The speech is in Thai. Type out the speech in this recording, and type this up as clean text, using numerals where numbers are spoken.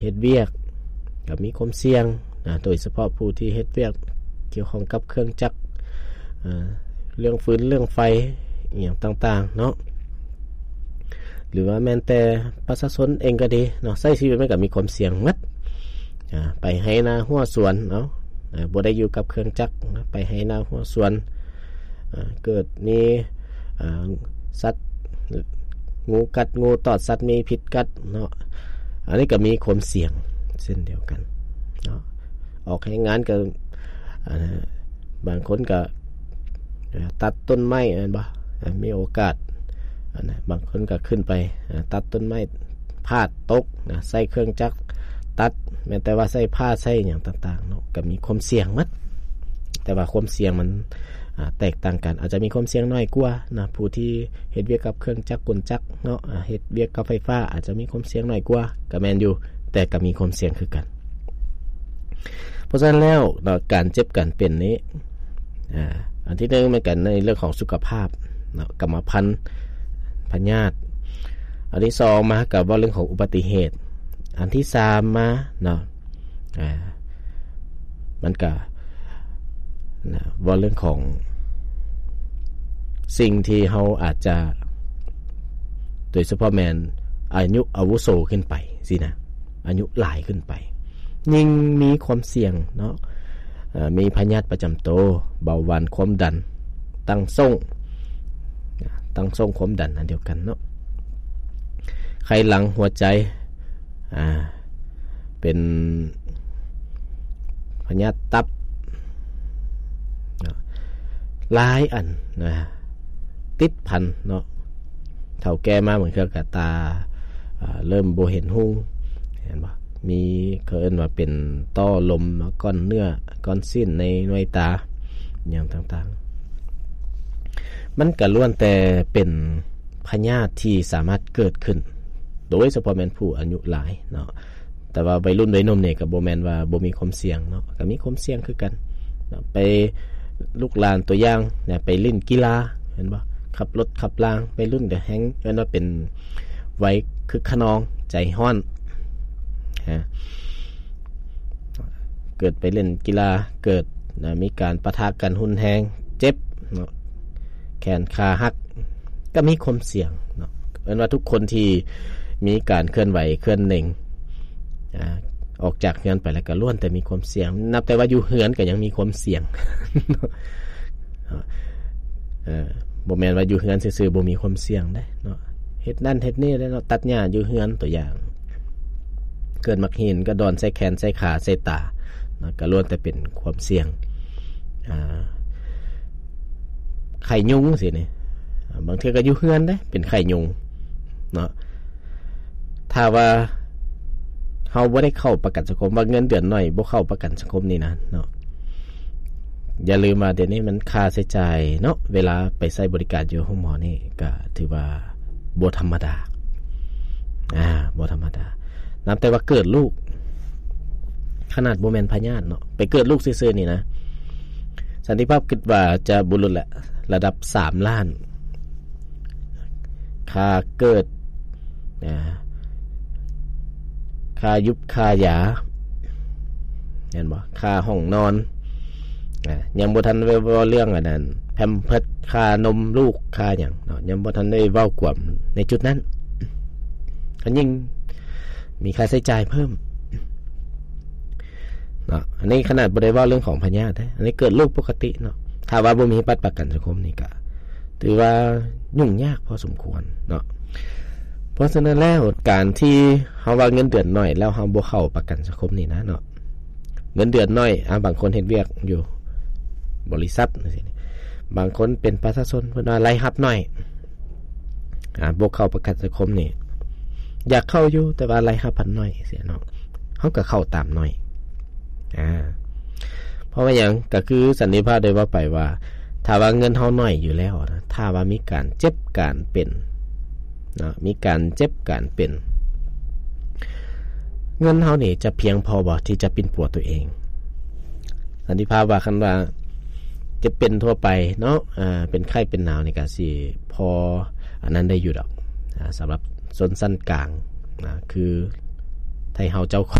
เฮ็ดเวียกก็มีความเสี่ยงโดยเฉพาะผู้ที่เฮ็ดเวียกเกี่ยวข้องกับเครื่องจักรเรื่องฟืนเรื่องไฟอีหยังต่างๆเนาะหรือว่าแม้แต่ประชาชนเองก็ดีเนาะใช้ชีวิตมันก็มีความเสี่ยงหมดไปให้นาหัวสวนเนาะบ่ได้อยู่กับเครื่องจักรไปให้นาหัวสวนเกิดมีสัตว์งูกัดงูตอดสัตว์มีพิษกัดเนาะอันนี้ก็มีความเสี่ยงเช่นเดียวกันเนาะออกให้งานก็บางคนก็ตัดต้นไม้บ่มีโอกาสบางคนก็ขึ้นไปตัดต้นไม้พาดตกใส่เครื่องจักรตัดแม้แต่ว่าใส่ผ้าใส่อย่างต่างๆเนาะก็มีความเสี่ยงหมดแต่ว่าความเสี่ยงมันแตกต่างกันอาจจะมีความเสี่ยงน้อยกว่านะผู้ที่เฮ็ดเวียกกับเครื่องจักรกลจักรเนาะเฮ็ดเวียกกับไฟฟ้าอาจจะมีความเสี่ยงน้อยกว่าก็แม่นอยู่แต่ก็มีความเสี่ยงคือกันเพราะฉะนั้นแล้วการเจ็บการเป็นนี้อันที่1มันกันในเรื่องของสุขภาพเนาะกรรมพันธุ์พยาธิอันที่2มากับว่าเรื่องของอุบัติเหตุอันที่3มาเนาะมันก็ว่าเรื่องของสิ่งที่เฮาอาจจะโดยเฉพาะแม่นอายุอาวุโสขึ้นไปสินะอายุหลายขึ้นไปยิ่งมีความเสี่ยงเนาะมีพยาธิประจำตัวเบาหวานความดันตั้งส่งความดันอันเดียวกันเนาะไขหลังหัวใจเป็นพยาธิตับหลายอันนะติดพันเนาะเฒ่าแก่มาเหมือนกับตาเริ่มบ่เห็นหุ่งเห็นบ่มีเขาเอิ้นว่าเป็นต้อลมก้อนเนื้อก้อนสิ้นในหน่วยตาอย่างต่างๆมันก็ล้วนแต่เป็นพยาธิที่สามารถเกิดขึ้นโดยเฉพาะแม่นผู้อายุหลายเนาะแต่ว่าวัยรุ่นวัยหนุ่มนี่ก็บ่แม่นว่าบ่มีความเสี่ยงเนาะก็มีความเสี่ยงคือกันไปลูกหลานตัวอย่างเนี่ยไปเล่นกีฬาเห็นบ่ขับรถขับรางไปรุ่นเดอะแฮงเรียกว่าเป็นไว้คึกขนองใจฮ้อนเกิดไปเล่นกีฬาเกิดมีการปะทะกันหุนแฮงเจ็บเนาะแขนขาหักก็มีความเสี่ยงเนาะเพราะว่าทุกคนที่มีการเคลื่อนไหวเคลื่อนเน่งออกจากเฮือนไปแล้วก็ล้วนแต่มีความเสี่ยงนับแต่ว่าอยู่เฮือนก็ยังมีความเสี่ยงบ่แม่นว่าอยู่เฮือนซื่อๆบ่มีความเสี่ยงได้เนาะเฮ็ดนั่นเฮ็ดนี่แล้วเนาะตัดหญ้าอยู่เฮือนตัวอย่างเกิดมักหินก็ดอนใส่แขนใส่ขาใส่ตาเนาะก็ล้วนแต่เป็นความเสี่ยงไข้ยุงสินี่บางเทื่อก็อยู่เฮือนได้เป็นไข้ยุงเนาะถ้าว่าเฮาบ่ได้เข้าประกันสังคมว่าเงินเดือนน้อยบ่เข้าประกันสังคมนี่นะเนาะอย่าลืมว่าเดี๋ยวนี้มันค่าใช้จ่ายเนาะเวลาไปใช้บริการอยู่ห้องหมอนี่ก็ถือว่าบ่ธรรมดาบ่ธรรมดานับแต่ว่าเกิดลูกขนาดบ่แม่นพยาธิเนาะไปเกิดลูกซื่อๆนี่นะสันติภาพคิดว่าจะบุรุษแหละระดับ3ล้านค่าเกิดค่ายุบค่ายาเห็นบ่ค่าห้องนอนยังบ่ทันได้เว้าเรื่องอันนั้นแพมเพิร์สค่านมลูกค่าหยังเนาะยังบ่ทันได้เว้ากวมในจุดนั้นก็ยิ่งมีค่าใช้จ่ายเพิ่มเนาะอันนี้ขนาดบ่ได้เว้าเรื่องของพยาธินะอันนี้เกิดลูกปกติเนาะถ้าว่าบ่มีบัตรประกันสังคมนี่ก็ถือว่ายุ่งยากพอสมควรเนาะเพราะฉะนั้นแล้วการที่เฮาว่าเงินเดือนน้อยแล้วเฮาบ่เข้าประกันสังคมนี่นะเนาะเงินเดือนน้อยบางคนเฮ็ดเวียกอยู่บริษัทจังซี่บางคนเป็นประชาชนเพิ่นว่ารายรับน้อยบ่เข้าประกันสังคมนี่อยากเข้าอยู่แต่ว่ารายรับพันน้อยเสียเนาะเฮาก็เข้าตามน้อยเพราะว่าหยังก็คือสันนิษฐานได้ว่าไปว่าถ้าว่าเงินเฮาน้อยอยู่แล้วนะถ้าว่ามีการเจ็บการเป็นเนาะมีการเจ็บการเป็นเงินเฮานี่จะเพียงพอบ่ที่จะปิ่นปัวตัวเองสันนิษฐานว่าคันว่าจะเป็นทั่วไปเนาะเป็นไข้เป็นหนาวนี่ก็สิพออันนั้นได้อยู่ดอกสำหรับชนชั้นกลางคือไทยเฮาเจ้า